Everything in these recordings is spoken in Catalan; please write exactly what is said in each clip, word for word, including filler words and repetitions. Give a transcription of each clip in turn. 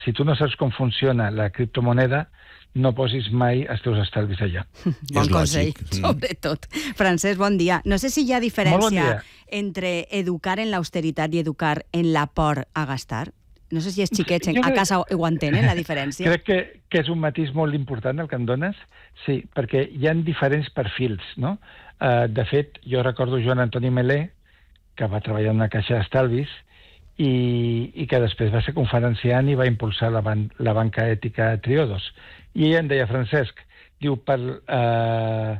si tu no saps com funciona la criptomoneda, no posis mai els teus estalvis allà. Bon consell, sobretot. Francesc, bon dia. No sé si hi ha diferència entre educar en l'austeritat i educar en la por a gastar. No sé si els xiquets a casa ho entenen, la diferència. Crec que, que és un matís molt important el que em dones, sí, perquè hi ha diferents perfils, no? Uh, de fet, jo recordo Joan Antoni Melé, que va treballar en una caixa d'estalvis, i, i que després va ser conferenciant i va impulsar la, ban la banca ètica Triodos. I ella em deia, Francesc, diu, per eh,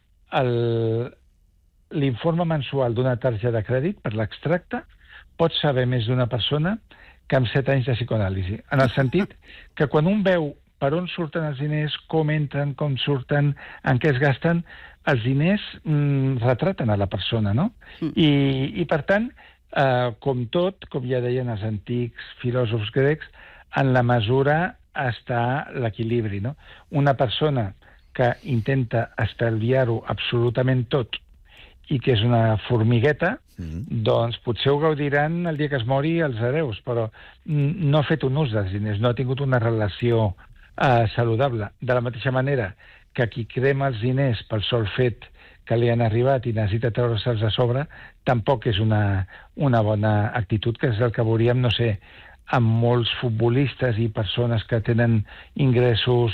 l'informe mensual d'una targeta de crèdit, per l'extracte, pots saber més d'una persona que amb set anys de psicoanàlisi. En el sentit que quan un veu per on surten els diners, com entren, com surten, en què es gasten, els diners mm, retraten a la persona, no? Mm. I, i per tant, eh, com tot, com ja deien els antics filòsofs grecs, en la mesura està l'equilibri, no? Una persona que intenta estalviar-ho absolutament tot i que és una formigueta, mm. doncs potser ho gaudiran el dia que es mori els hereus, però no ha fet un ús dels diners, no ha tingut una relació eh, saludable. De la mateixa manera que qui crema els diners pel sol fet que li han arribat i necessita treure-se'ls a sobre, tampoc és una, una bona actitud, que és el que veuríem, no sé, amb molts futbolistes i persones que tenen ingressos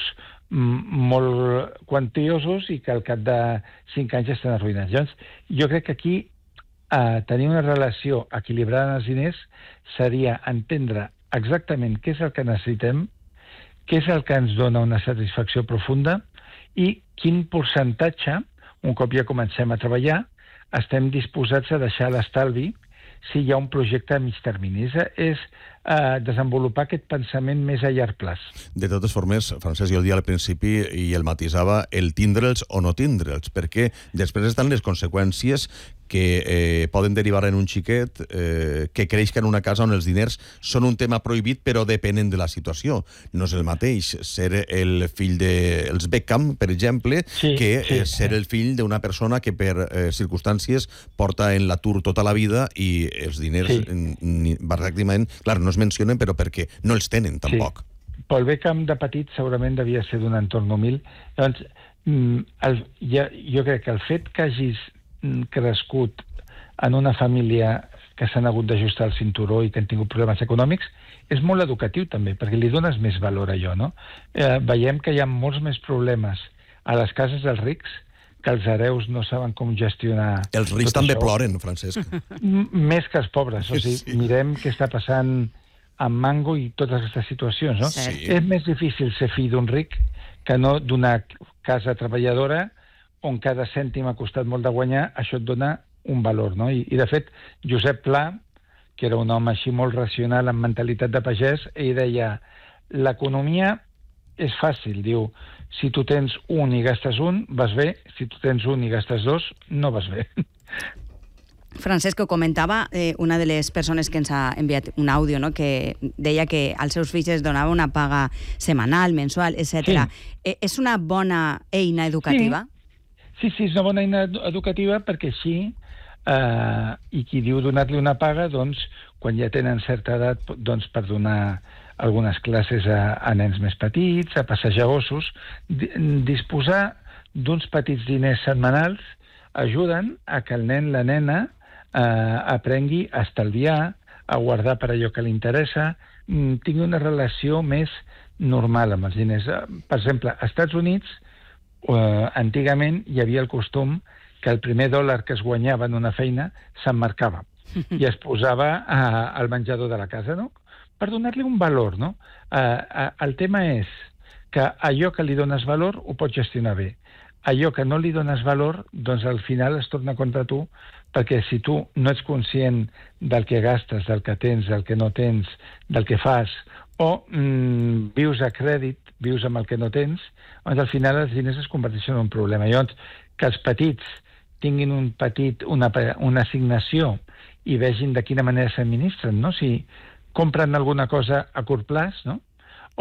molt quantiosos i que al cap de cinc anys estan arruïnats. Llavors, jo crec que aquí eh, tenir una relació equilibrada en els diners seria entendre exactament què és el que necessitem, què és el que ens dona una satisfacció profunda i quin percentatge, un cop ja comencem a treballar, estem disposats a deixar l'estalvi si hi ha un projecte a mig termini. És, és eh, desenvolupar aquest pensament més a llarg plaç. De totes formes, Francesc, jo el dia al principi i el matisava el tindre'ls o no tindre'ls, perquè després estan les conseqüències que eh, poden derivar en un xiquet eh, que creix que en una casa on els diners són un tema prohibit però depenen de la situació. No és el mateix ser el fill dels Beckham, per exemple, sí, que sí, eh, ser sí. el fill d'una persona que per eh, circumstàncies porta en l'atur tota la vida i els diners sí. pràcticament, clar, no es mencionen però perquè no els tenen tampoc. Sí. Paul Beckham de petit segurament devia ser d'un entorn humil. Llavors, el, ja, jo crec que el fet que hagis crescut en una família que s'han hagut d'ajustar el cinturó i que han tingut problemes econòmics, és molt educatiu també, perquè li dones més valor a allò, no? Eh, veiem que hi ha molts més problemes a les cases dels rics que els hereus no saben com gestionar... Els rics també això. Ploren, Francesc. Més que els pobres. O sigui, sí. Mirem què està passant amb Mango i totes aquestes situacions, no? Sí. És més difícil ser fill d'un ric que no d'una casa treballadora on cada cèntim ha costat molt de guanyar, això et dona un valor, no? I, i de fet, Josep Pla, que era un home així molt racional, amb mentalitat de pagès, ell deia, l'economia és fàcil, diu, si tu tens un i gastes un, vas bé, si tu tens un i gastes dos, no vas bé. Francesc, ho comentava eh, una de les persones que ens ha enviat un àudio, no? Que deia que als seus fills es donava una paga setmanal, mensual, etcètera. Sí. Eh, és una bona eina educativa? Sí. Sí, sí, és una bona eina educativa perquè així, eh, i qui diu donar-li una paga, doncs, quan ja tenen certa edat, doncs, per donar algunes classes a, a nens més petits, a passejar gossos, disposar d'uns petits diners setmanals ajuden a que el nen, la nena, eh, aprengui a estalviar, a guardar per allò que li interessa, tingui una relació més normal amb els diners. Per exemple, als Estats Units, Uh, antigament hi havia el costum que el primer dòlar que es guanyava en una feina s'emmarcava i es posava uh, al menjador de la casa, no? Per donar-li un valor, no? Uh, uh, el tema és que allò que li dones valor ho pots gestionar bé. Allò que no li dones valor, doncs al final es torna contra tu, perquè si tu no ets conscient del que gastes, del que tens, del que no tens, del que fas, o mm, vius a crèdit, vius amb el que no tens, doncs al final els diners es converteixen en un problema. Llavors, que els petits tinguin un petit, una, una assignació i vegin de quina manera s'administren, no? Si compren alguna cosa a curt plaç, no? O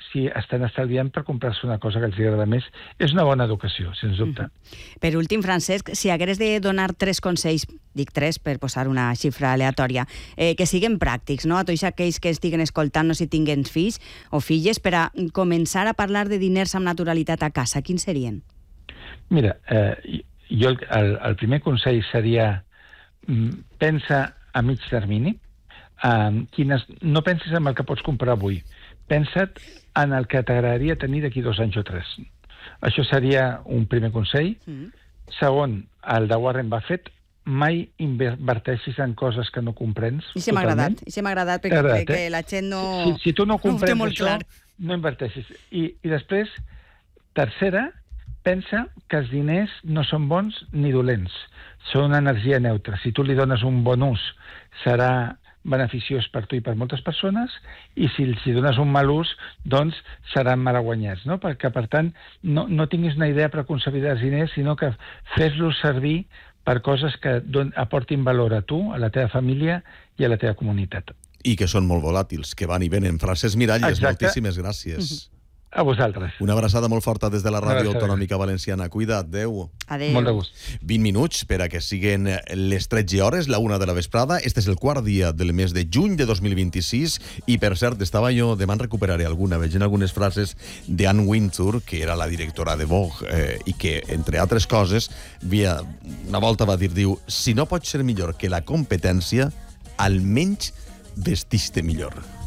si estan estalviant per comprar-se una cosa que els agrada més. És una bona educació, sens dubte. Mm-hmm. Per últim, Francesc, si hagueres de donar tres consells, dic tres per posar una xifra aleatòria, eh, que siguen pràctics, no? A tots aquells que estiguen escoltant-nos i tinguen fills o filles, per a començar a parlar de diners amb naturalitat a casa, quins serien? Mira, eh, jo el, el, el primer consell seria pensa a mig termini. Um, quines, no pensis en el que pots comprar avui. Pensa't en el que t'agradaria tenir d'aquí dos anys o tres. Això seria un primer consell. Mm. Segon, el de Warren Buffett, mai inverteixis en coses que no comprens. I se m'ha agradat, i se m'ha agradat perquè agradat, que eh? la gent no... Si, si tu no comprens no això, clar. no inverteixis. I, I després, tercera, pensa que els diners no són bons ni dolents. Són una energia neutra. Si tu li dones un bon ús, serà beneficiós per tu i per moltes persones, i si els dones un mal ús, doncs seran malaguanyats, no? Perquè, per tant, no, no tinguis una idea preconcebida dels diners, sinó que fes-los servir per coses que don, aportin valor a tu, a la teva família i a la teva comunitat. I que són molt volàtils, que van i venen. Francesc Miralles, Exacte. moltíssimes gràcies. Mm-hmm. A vosaltres. Una abraçada molt forta des de la Ràdio Abraçada. Autonòmica Valenciana. Cuida't, adeu. Adeu. Molt de gust. vint minuts per a que siguen les tretze hores, la una de la vesprada. Este és el quart dia del mes de juny de dos mil vint-i-sis i, per cert, estava jo, demà en recuperaré alguna, veient algunes frases d'Anne Wintour, que era la directora de Vogue, eh, i que, entre altres coses, via, una volta va dir, diu, si no pot ser millor que la competència, almenys vestix-te millor.